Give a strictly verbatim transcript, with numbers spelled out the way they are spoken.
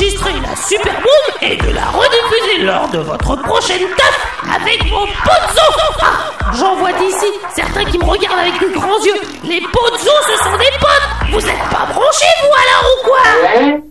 d'enregistrer la Super Boom et de la rediffuser lors de votre prochaine taf avec vos potes. Ah, j'en vois d'ici certains qui me regardent avec de grands yeux. Les potes, ce sont des potes. Vous êtes pas branchés, vous, alors, ou quoi?